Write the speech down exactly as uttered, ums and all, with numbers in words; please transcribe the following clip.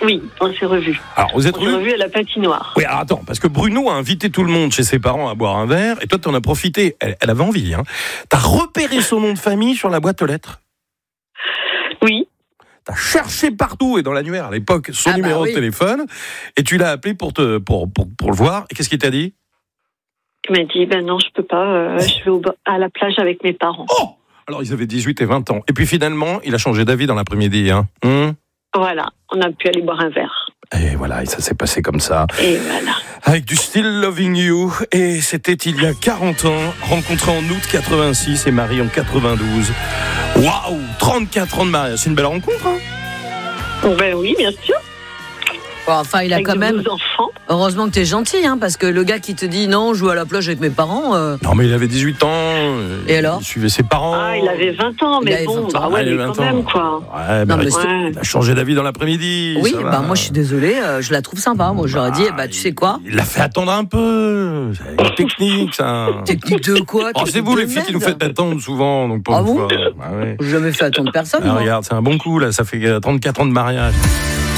Oui, on s'est revus. Alors, vous êtes On s'est revus revus à la patinoire. Oui, alors attends, parce que Bruno a invité tout le monde chez ses parents à boire un verre, et toi, t'en as profité. Elle, elle avait envie, hein. T'as repéré son nom de famille sur la boîte aux lettres. Oui. T'as cherché partout, et dans l'annuaire, à l'époque, son Ah bah numéro oui. de téléphone, et tu l'as appelé pour, te, pour, pour, pour le voir. Et qu'est-ce qu'il t'a dit? Il m'a dit, ben non, je peux pas, euh, je vais au, à la plage avec mes parents. Oh! Alors, ils avaient dix-huit et vingt ans. Et puis finalement, il a changé d'avis dans l'après-midi, hein. Hum Voilà, on a pu aller boire un verre. Et voilà, et ça s'est passé comme ça. Et voilà. Avec du Still Loving You. Et c'était il y a quarante ans, rencontré en août quatre-vingt-six et marié en quatre-vingt-douze. Waouh, trente-quatre ans de mariage, c'est une belle rencontre, hein? Ben oui, bien sûr. Bon, enfin, il a Avec quand de même. beaux enfants. Heureusement que t'es gentil, hein, parce que le gars qui te dit non, je joue à la plage avec mes parents. euh, Non, mais il avait dix-huit ans. euh, Et alors Il suivait ses parents. Ah, il avait vingt ans, Il mais avait bon, vingt ans. bah ouais, Ah, il mais avait quand vingt ans. même, quoi. Ouais, Non, bah, mais il- Ouais. il a changé d'avis dans l'après-midi. Oui, ça bah va. moi je suis désolée, euh, je la trouve sympa. Moi j'aurais dit, eh bah tu sais quoi, Il l'a fait attendre un peu. C'est une technique, ça. technique de quoi Oh, c'est technique vous de les filles qui nous merde. faites attendre souvent, donc pour Ah une bon fois. Bah ouais. J'ai jamais fait attendre personne. Ah, moi. regarde, c'est un bon coup là, ça fait trente-quatre ans de mariage.